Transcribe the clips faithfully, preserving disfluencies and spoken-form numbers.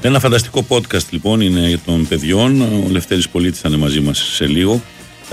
Ένα φανταστικό podcast λοιπόν είναι των παιδιών. Ο Λευτέρης Πολίτης θα είναι μαζί μας σε λίγο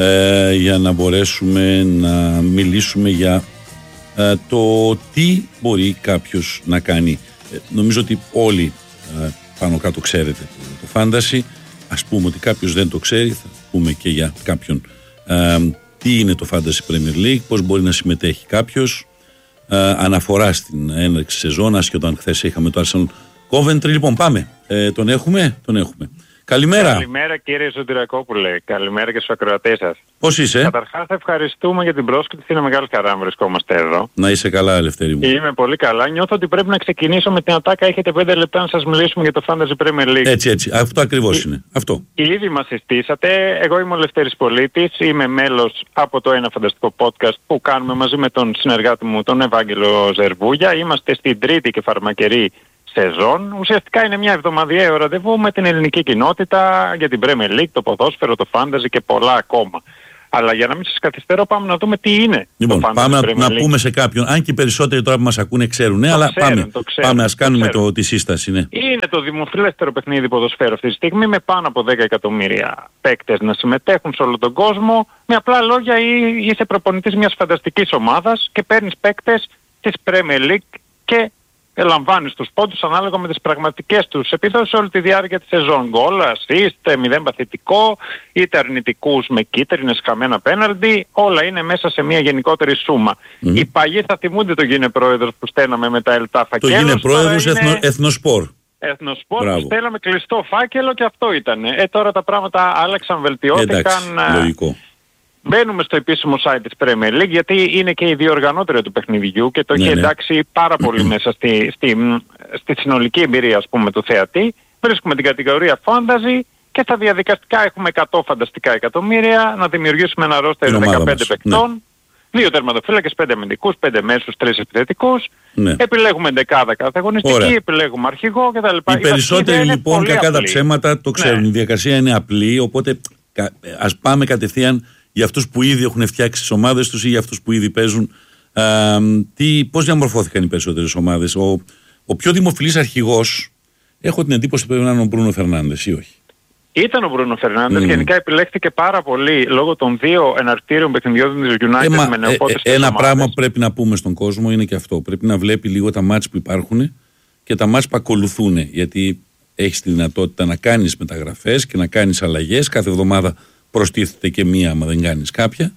ε, για να μπορέσουμε να μιλήσουμε για ε, το τι μπορεί κάποιος να κάνει. Ε, νομίζω ότι όλοι ε, πάνω κάτω ξέρετε το, το φάντασι. Ας πούμε ότι κάποιος δεν το ξέρει, θα πούμε και για κάποιον ε, τι είναι το Fantasy Premier League, πώς μπορεί να συμμετέχει κάποιος, ε, αναφορά στην έναρξη σεζόν, άσχετα αν χθες είχαμε το Arsenal Coventry. Λοιπόν, πάμε. Ε, τον έχουμε, τον έχουμε. Καλημέρα. Καλημέρα κύριε Σωτηρακόπουλε. Καλημέρα και στους ακροατές σας. Πώς είσαι? Καταρχάς ευχαριστούμε για την πρόσκληση. Είναι μεγάλη χαρά να βρισκόμαστε εδώ. Να είσαι καλά, Ελευθερή μου. Είμαι πολύ καλά. Νιώθω ότι πρέπει να ξεκινήσω με την ατάκα. Έχετε πέντε λεπτά να σας μιλήσουμε για το Fantasy Premier League. Έτσι, έτσι. Αυτό ακριβώς είναι. Αυτό. Ήδη μας συστήσατε. Εγώ είμαι ο Λευτέρης Πολίτης. Είμαι μέλος από το Ένα Φανταστικό Podcast που κάνουμε μαζί με τον συνεργάτη μου, τον Ευάγγελο Ζερβούγια. Είμαστε στην τρίτη και φαρμακερή σεζόν. Ουσιαστικά είναι μια εβδομαδιαίο ραντεβού με την ελληνική κοινότητα για την Premier League, το ποδόσφαιρο, το Fantasy και πολλά ακόμα. Αλλά για να μην σας καθυστερώ, πάμε να δούμε τι είναι. Λοιπόν, το πάμε Premier να, League. να πούμε σε κάποιον, αν και οι περισσότεροι τώρα που μας ακούνε ξέρουν, ναι, το αλλά ξέρουν, πάμε, το ξέρουν, πάμε, ας κάνουμε το το, τη σύσταση. Ναι. Είναι το δημοφιλέστερο παιχνίδι ποδοσφαίρου αυτή τη στιγμή με πάνω από δέκα εκατομμύρια παίκτες να συμμετέχουν σε όλο τον κόσμο. Με απλά λόγια είσαι προπονητής μιας φανταστικής ομάδας και παίρνεις παίκτες της Premier League και λαμβάνεις τους πόντους ανάλογα με τις πραγματικές τους επιδόσεις όλη τη διάρκεια της σεζόν. Γκολ, assist, μηδέν παθητικό, είτε αρνητικούς με κίτρινες, χαμένα πέναλτι, όλα είναι μέσα σε μια γενικότερη σούμα. Mm. Οι παλιοί θα θυμούνται τον γίνε πρόεδρος που στέλναμε με τα ελτά φακέλους. Το γίνε πρόεδρος είναι... εθνο, Εθνοσπορ. Εθνοσπορ που στέλναμε κλειστό φάκελο και αυτό ήταν. Ε, τώρα τα πράγματα άλλαξαν, βελτιώθηκαν. Εντάξει, λογικό. Μπαίνουμε στο επίσημο site της Premier League γιατί είναι και η διοργανώτρια του παιχνιδιού και το ναι, έχει ναι. εντάξει πάρα πολύ μέσα στη, στη, στη συνολική εμπειρία ας πούμε του θεατή. Βρίσκουμε την κατηγορία Fantasy και στα διαδικαστικά έχουμε εκατό φανταστικά εκατομμύρια να δημιουργήσουμε ένα ρόστερ δεκαπέντε παικτών. Ναι. Δύο τερματοφύλακες, πέντε αμυντικούς, πέντε μέσους, τρεις επιθετικούς. Ναι. Επιλέγουμε δεκάδα κάθε αγωνιστική, ωραία. Επιλέγουμε αρχηγό κτλ. Οι περισσότεροι λοιπόν κακά τα ψέματα το ξέρουν. Ναι. Η διαδικασία είναι απλή, οπότε ας πάμε κατευθείαν για αυτούς που ήδη έχουν φτιάξει τις ομάδες τους ή για αυτούς που ήδη παίζουν. Α, τι, πώς διαμορφώθηκαν οι περισσότερες ομάδες. Ο, ο πιο δημοφιλής αρχηγός, έχω την εντύπωση ότι πρέπει να είναι ο Μπρούνο Φερνάντες ή όχι. Ήταν ο Μπρούνο Φερνάντες, mm. γενικά επιλέχθηκε πάρα πολύ λόγω των δύο εναρκτήριων παιχνιδιών της United ε, με νεοπότες ε, ε, Ένα πράγμα που πρέπει να πούμε στον κόσμο είναι και αυτό. Πρέπει να βλέπει λίγο τα μάτς που υπάρχουν και τα μάτς που ακολουθούν. Γιατί έχεις τη δυνατότητα να κάνεις μεταγραφές και να κάνεις αλλαγές. Κάθε εβδομάδα προστίθεται και μία, άμα δεν κάνεις κάποια.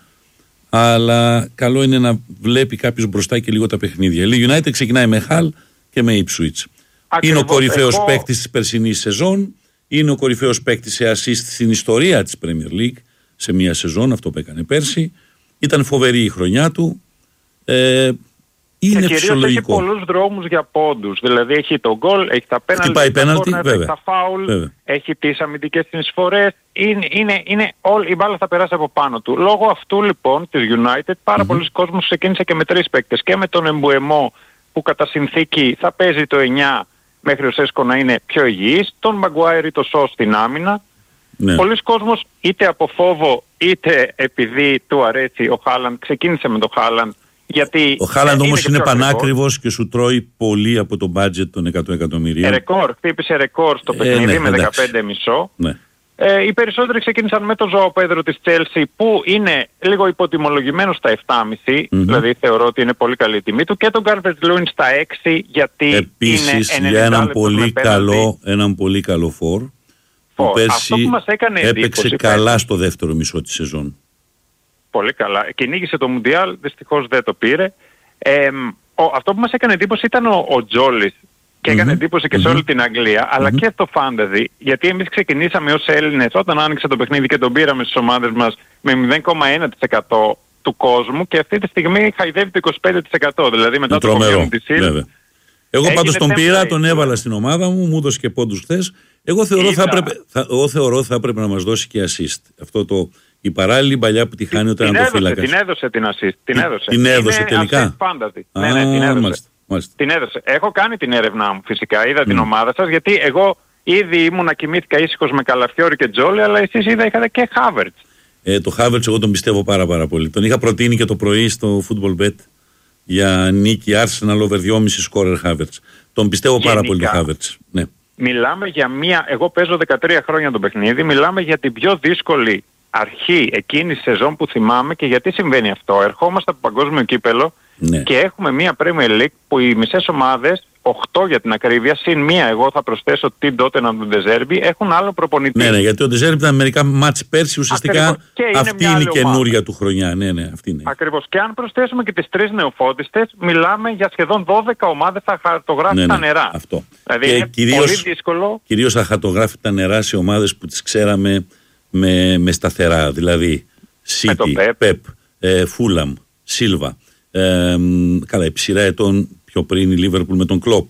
Αλλά καλό είναι να βλέπει κάποιος μπροστά και λίγο τα παιχνίδια. Η United ξεκινάει με Χαλ και με Ipswich. Είναι ο κορυφαίος εγώ... παίκτης της περσινής σεζόν. Είναι ο κορυφαίος παίκτης σε assist στην ιστορία της Premier League σε μία σεζόν, αυτό που έκανε πέρσι. Ήταν φοβερή η χρονιά του. Ε, είναι και φυσιολογικό. Έχει πολλούς δρόμους για πόντους. Δηλαδή έχει το γκολ, έχει τα πέναλτι, έχει τα φάουλ, βέβαια. Έχει τις αμυντικές συνεισφορές. Είναι, είναι, είναι όλη, η μπάλα θα περάσει από πάνω του. Λόγω αυτού λοιπόν της United πάρα mm-hmm. πολλοί κόσμος ξεκίνησε και με τρεις παίκτες. Και με τον Εμπουεμό που κατά συνθήκη θα παίζει το εννιά μέχρι ο Σέσκο να είναι πιο υγιής. Τον Μαγκουάιρ ή το Σο στην άμυνα. Ναι. Πολλοί κόσμος είτε από φόβο είτε επειδή του αρέσει ο Χάλαντ ξεκίνησε με τον Χάλαντ. Γιατί ο Χάλαντ όμως είναι, είναι πανάκριβος και σου τρώει πολύ από το budget των εκατό εκατομμυρίων. Ρεκόρ, χτύπησε ρεκόρ στο παιχνίδι ε, ναι, με δεκαπέντε κόμμα πέντε. Ναι. Ε, οι περισσότεροι ξεκίνησαν με τον Ζωάο Πέδρο της Chelsea που είναι λίγο υποτιμολογημένο στα επτά κόμμα πέντε, mm-hmm. δηλαδή θεωρώ ότι είναι πολύ καλή η τιμή του, και τον Calvert Lewin στα έξι γιατί επίσης, είναι για έναν πολύ, καλό, έναν πολύ καλό φόρ που πέρσι έπαιξε καλά στο δεύτερο μισό της σεζόν. Πολύ καλά. Κυνήγησε το Μουντιάλ, δυστυχώς δεν το πήρε. Ε, ο, αυτό που μας έκανε εντύπωση ήταν ο, ο Τζόλις και έκανε mm-hmm. εντύπωση και σε όλη την Αγγλία, αλλά mm-hmm. και στο Fantasy, γιατί εμείς ξεκινήσαμε ως Έλληνες όταν άνοιξε το παιχνίδι και τον πήραμε στις ομάδες μας με μηδέν κόμμα ένα τοις εκατό του κόσμου και αυτή τη στιγμή χαϊδεύει το είκοσι πέντε τοις εκατό, δηλαδή μετά το Community Shield. Εγώ πάντως τον πήρα, τον έβαλα στην ομάδα μου, μου έδωσε και πόντους χθες. Εγώ θεωρώ θα έπρεπε, θα, εγώ θεωρώ θα έπρεπε να μας δώσει και assist. Αυτό το, η παράλληλη παλιά που τη χάνει όταν είναι το φύλακας. Την έδωσε την assist. Την έδωσε, την έδωσε τελικά. Ναι, ναι, την έδωσε. Μάλιστα, μάλιστα. Την έδωσε. Έχω κάνει την έρευνά μου φυσικά. Είδα mm. την ομάδα σας γιατί εγώ ήδη ήμουνα κοιμήθηκα ήσυχος με Καλαφιόρι και Τζόλι, αλλά εσείς είδα είχατε και Havertz. Ε, το Havertz εγώ τον πιστεύω πάρα πάρα πολύ. Τον είχα προτείνει και το πρωί στο Football Bet για νίκη Arsenal over δυόμισι scorer Havertz. Τον πιστεύω γενικά, πάρα πολύ το Havertz. Ναι. μιλάμε για μία, εγώ παίζω δεκατρία χρόνια το παιχνίδι, μιλάμε για την πιο δύσκολη αρχή εκείνης της σεζόν που θυμάμαι. Και γιατί συμβαίνει αυτό? Ερχόμαστε από παγκόσμιο κύπελο, ναι, και έχουμε μία Premier League που οι μισές ομάδες, οκτώ για την ακρίβεια, συν μία, εγώ θα προσθέσω την Tottenham του Ντεζέρμπι, έχουν άλλο προπονητή. Ναι, ναι, γιατί ο Ντεζέρμπι ήταν μερικά μάτς πέρσι, ουσιαστικά είναι αυτή είναι η καινούρια του χρονιά. Ναι, ναι, αυτή είναι. Ακριβώς. Και αν προσθέσουμε και τις τρεις νεοφώτιστες, μιλάμε για σχεδόν δώδεκα ομάδες θα χαρτογράφει, ναι, ναι, τα νερά. Αυτό. Δηλαδή και είναι κυρίως, πολύ δύσκολο. Κυρίως θα χαρτογράφει τα νερά σε ομάδες που τις ξέραμε με, με σταθερά. Δηλαδή City, Pep, Fulham, Silva. Ε, καλά, η ψηρά ετών πιο πριν η Λίβερπουλ με τον Κλοπ.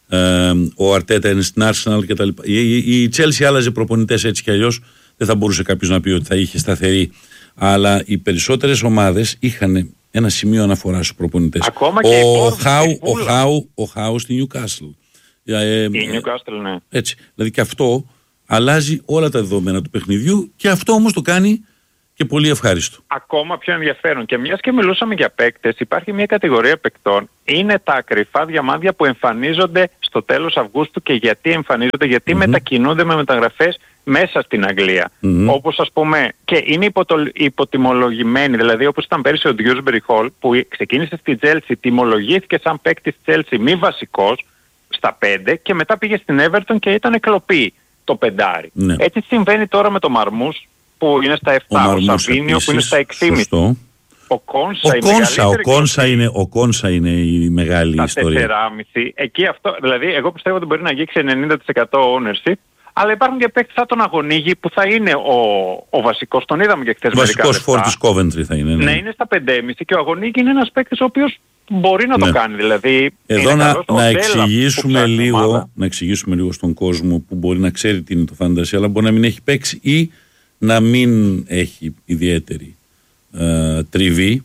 Ε, ο Αρτέτα είναι στην Arsenal κτλ. Η, η, η Chelsea άλλαζε προπονητές έτσι κι αλλιώς. Δεν θα μπορούσε κάποιος να πει ότι θα είχε σταθερή. Αλλά οι περισσότερες ομάδες είχαν ένα σημείο αναφοράς στους προπονητές. Ακόμα ο, και ο, Χάου, ο, Χάου, ο Χάου στη Newcastle. Ε, η Newcastle, ναι. Έτσι. Δηλαδή και αυτό αλλάζει όλα τα δεδομένα του παιχνιδιού και αυτό όμως το κάνει και πολύ ευχάριστο. Ακόμα πιο ενδιαφέρον. Και μιας και μιλούσαμε για παίκτες, υπάρχει μια κατηγορία παικτών. Είναι τα κρυφά διαμάντια που εμφανίζονται στο τέλος Αυγούστου. Και γιατί εμφανίζονται? Γιατί mm-hmm. μετακινούνται με μεταγραφές μέσα στην Αγγλία. Mm-hmm. Όπως ας πούμε, και είναι υποτο, υποτιμολογημένοι. Δηλαδή όπως ήταν πέρυσι ο Dewsbury Hall που ξεκίνησε στη Chelsea, τιμολογήθηκε σαν παίκτης Chelsea μη βασικός στα πέντε και μετά πήγε στην Everton και ήταν κλοπή το πεντάρι. Ναι. Έτσι συμβαίνει τώρα με το Μαρμούς που είναι στα επτά, ο, ο Σαβίνιο που είναι στα έξι κόμμα πέντε. Ο Κόνσα, ο Κόνσα, ο Κόνσα είναι, ο Κόνσα είναι η μεγάλη τα ιστορία. τέσσερα κόμμα πέντε. Εκεί αυτό, δηλαδή εγώ πιστεύω ότι μπορεί να αγγίξει ενενήντα τοις εκατό ownership, αλλά υπάρχουν και παίκτες σαν τον Αγωνίγη που θα είναι ο, ο βασικός, τον είδαμε και χθες μερικά λεπτά. Βασικός φόρ της Coventry θα είναι. Ναι, ναι, είναι στα πέντε κόμμα πέντε και ο Αγωνίγη είναι ένας παίκτης ο οποίος μπορεί να, ναι, το κάνει. Δηλαδή, εδώ να, να, εξηγήσουμε λίγο, να εξηγήσουμε λίγο στον κόσμο που μπορεί να ξέρει τι είναι το fantasy, αλλά μπορεί να μην έχει παίξει ή να μην έχει ιδιαίτερη ε, τριβή,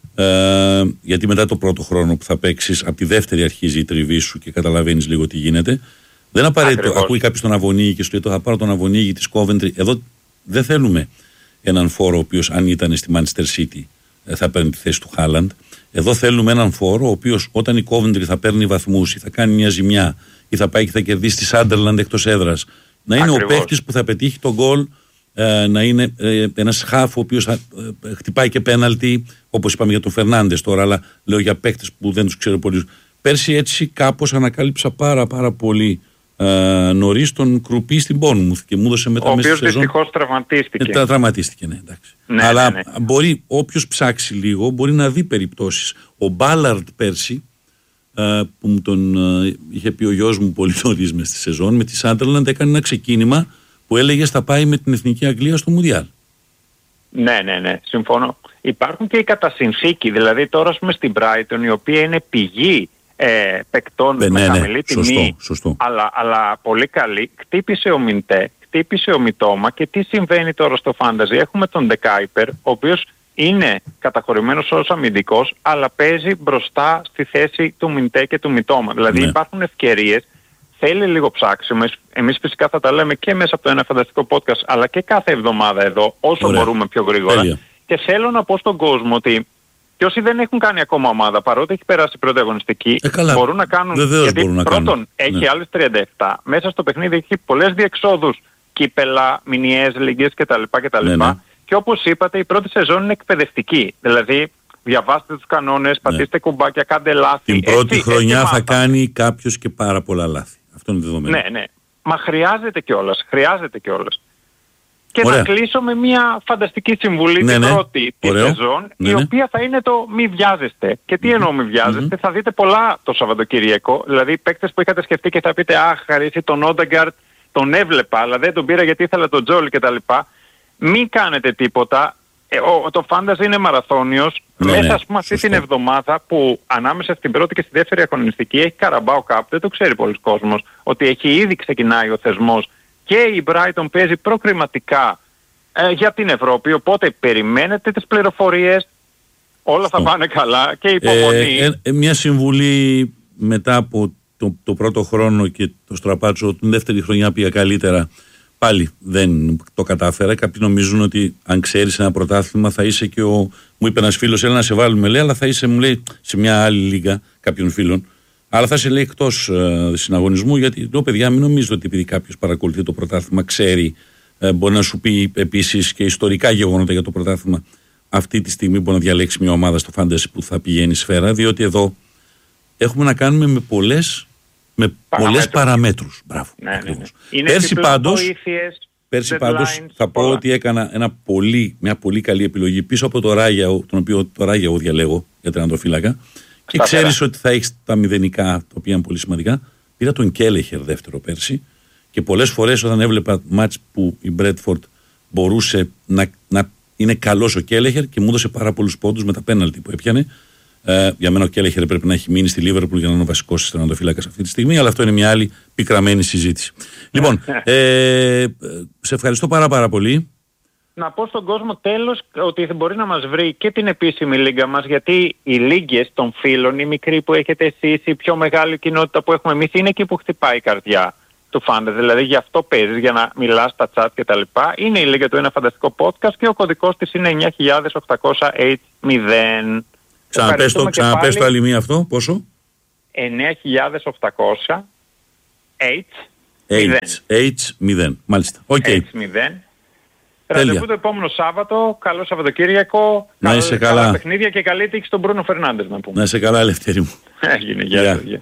ε, γιατί μετά το πρώτο χρόνο που θα παίξεις, από τη δεύτερη αρχίζει η τριβή σου και καταλαβαίνεις λίγο τι γίνεται. Δεν απαραίτητο, ακούει κάποιος τον Αβωνίγη και σου λέει το θα πάρω τον Αβωνίγη της Coventry. Εδώ δεν θέλουμε έναν φόρο ο οποίος αν ήταν στη Manchester City θα παίρνει τη θέση του Χάλαντ. Εδώ θέλουμε έναν φόρο ο οποίος όταν η Coventry θα παίρνει βαθμούς ή θα κάνει μια ζημιά ή θα πάει και θα κερδίσει τη Sunderland εκτός έδρας, να είναι Ακριβώς. ο παίκτης που θα πετύχει τον γκολ, ε, να είναι ε, ένας χάφ ο οποίος θα ε, χτυπάει και πέναλτι, όπως είπαμε για τον Φερνάντες τώρα, αλλά λέω για παίκτες που δεν τους ξέρω πολύ. Πέρσι έτσι κάπως ανακάλυψα πάρα πάρα πολύ ε, νωρίς τον Κρουπί στην Bournemouth και μου έδωσε μετά ο μέσα στη σεζόν. Ο οποίος δυστυχώς τραυματίστηκε. Ε, τραυματίστηκε, ναι, εντάξει. Ναι, αλλά ναι, ναι. μπορεί, όποιος ψάξει λίγο, μπορεί να δει περιπτώσεις. Ο Μπάλαρντ πέρσι, ε, που μου τον ε, είχε πει ο γιος μου πολύ νωρίς μες στη σεζόν, με τη Sunderland έκανε ένα ξεκίνημα που έλεγε θα πάει με την Εθνική Αγγλία στο Μουντιάλ. Ναι, ναι, ναι, συμφωνώ. Υπάρχουν και οι κατασυνθήκοι, δηλαδή τώρα ας πούμε στην Brighton, η οποία είναι πηγή ε, παικτών ναι, με ναι, χαμηλή ναι, τιμή, σωστό, σωστό. Αλλά, αλλά πολύ καλή. Χτύπησε ο Μιντέ, χτύπησε ο Μιτόμα και τι συμβαίνει τώρα στο Fantasy? Έχουμε τον Ντεκάιπερ, ο οποίος είναι καταχωρημένος ως αμυντικός, αλλά παίζει μπροστά στη θέση του Μιντέ και του Μιτόμα. Δηλαδή ναι. υπάρχουν ευκαιρίες, θέλει λίγο ψάξιμο. Εμείς φυσικά θα τα λέμε και μέσα από το Ένα Φανταστικό Podcast, αλλά και κάθε εβδομάδα εδώ, όσο Ωραία. μπορούμε πιο γρήγορα. Τέλεια. Και θέλω να πω στον κόσμο ότι και όσοι δεν έχουν κάνει ακόμα ομάδα, παρότι έχει περάσει η πρώτη αγωνιστική, ε, μπορούν να κάνουν. Βεβαίως γιατί μπορούν να πρώτον κάνουν. έχει ναι. άλλες τριάντα επτά. Μέσα στο παιχνίδι έχει πολλές διεξόδους, κύπελα, μινιές, λίγκες κτλ. κτλ. Ναι, ναι. Και όπως είπατε, η πρώτη σεζόν είναι εκπαιδευτική. Δηλαδή, διαβάστε τους κανόνες, πατήστε ναι. κουμπάκια, κάντε λάθη. Την πρώτη έτσι, χρονιά έτσι θα κάνει κάποιος και πάρα πολλά λάθη. Αυτό είναι δεδομένο. Ναι, ναι. Μα χρειάζεται κιόλας. Χρειάζεται κιόλας. Και Ωραία. να κλείσω με μια φανταστική συμβουλή ναι, την ναι. πρώτη τη σεζόν, ναι, η ναι. οποία θα είναι το μη βιάζεστε. Και τι mm-hmm. εννοώ μη βιάζεστε? Mm-hmm. Θα δείτε πολλά το Σαββατοκύριακο. Δηλαδή παίκτες που είχατε σκεφτεί και θα πείτε αχ, χαρίσει τον Όντεγκαρτ, τον έβλεπα, αλλά δεν τον πήρα γιατί ήθελα τον Τζόλι κτλ. Μην κάνετε τίποτα. Ε, ο, το φάνταζι είναι μαραθώνιος. Ναι, μέσα ναι, ας πούμε αυτή την εβδομάδα που ανάμεσα στην πρώτη και στη δεύτερη αγωνιστική έχει Καραμπάο Cup, δεν το ξέρει πολλοί κόσμος, ότι έχει ήδη ξεκινάει ο θεσμός και η Brighton παίζει προκριματικά ε, για την Ευρώπη, οπότε περιμένετε τις πληροφορίες, όλα θα πάνε καλά και υπομονή. Ε, ε, ε, μια συμβουλή μετά από το, το πρώτο χρόνο και το στραπάτσο, την δεύτερη χρονιά πήγα καλύτερα. Πάλι δεν το κατάφερα. Κάποιοι νομίζουν ότι αν ξέρεις ένα πρωτάθλημα θα είσαι και ο. Μου είπε ένας φίλος, έλα να σε βάλουμε, λέει, αλλά θα είσαι, μου λέει, σε μια άλλη λίγα κάποιων φίλων. Αλλά θα σε λέει εκτός ε, συναγωνισμού, γιατί λέω παιδιά, μην νομίζετε ότι επειδή κάποιος παρακολουθεί το πρωτάθλημα, ξέρει, ε, μπορεί να σου πει επίσης και ιστορικά γεγονότα για το πρωτάθλημα. Αυτή τη στιγμή μπορεί να διαλέξει μια ομάδα στο fantasy που θα πηγαίνει σφαίρα, διότι εδώ έχουμε να κάνουμε με πολλές, με πολλές παραμέτρους. Μπράβο. Ναι, ναι, ναι. Πέρσι πάντως, πέρσι πάντως θα πω ότι έκανα ένα πολύ, μια πολύ καλή επιλογή πίσω από το Ράγια, τον οποίο το Ράγια εγώ διαλέγω για τερματοφύλακα. Και ξέρεις ότι θα έχεις τα μηδενικά, τα οποία είναι πολύ σημαντικά. Πήρα τον Κέλεχερ δεύτερο πέρσι και πολλές φορές όταν έβλεπα μάτς που η Μπρέτφορντ μπορούσε να, να είναι καλός ο Κέλεχερ και μου έδωσε πάρα πολλούς πόντους με τα πέναλτι που έπιανε. Ε, για μένα ο Κέλεχερ πρέπει να έχει μείνει στη Λίβερπουλ για να είναι ο βασικός τερματοφύλακας αυτή τη στιγμή, αλλά αυτό είναι μια άλλη πικραμένη συζήτηση. Λοιπόν, ε, σε ευχαριστώ πάρα πάρα πολύ. Να πω στον κόσμο τέλος ότι μπορεί να μας βρει και την επίσημη λίγα μας, γιατί οι λίγες των φίλων, οι μικροί που έχετε εσείς, η πιο μεγάλη κοινότητα που έχουμε εμείς, είναι εκεί που χτυπάει η καρδιά του φάντες. Δηλαδή γι' αυτό παίζεις, για να μιλάς στα chat και τα λοιπά. Είναι η λίγα του Ένα Φανταστικό Podcast και ο κωδικός της είναι εννιά χιλιάδες οκτακόσια ογδόντα. Ξαναπες το, ξαναπες το άλλη μία αυτό, πόσο? εννιά χιλιάδες οκτακόσια H μηδέν. Μάλιστα. Οκ. Okay. Ραντεβού το επόμενο Σάββατο. Καλό Σαββατοκύριακο. Να είσαι καλά. Καλά παιχνίδια και καλή τύχη στον Μπρούνο Φερνάντες, να πούμε. Να είσαι καλά, Ελευθέρη μου. Έγινε. Γεια σας.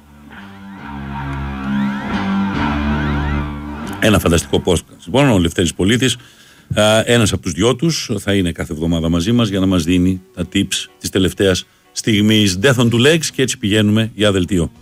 Ένα φανταστικό podcast. Λοιπόν, ο Λευτέρης Πολίτης, ένας από τους δυο τους, θα είναι κάθε εβδομάδα μαζί μας για να μας δίνει τα tips της τελευταίας στιγμής. Death on two legs, και έτσι πηγαίνουμε για δελτίο.